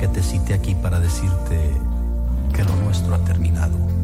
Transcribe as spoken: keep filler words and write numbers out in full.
que te cité aquí para decirte que lo nuestro ha terminado.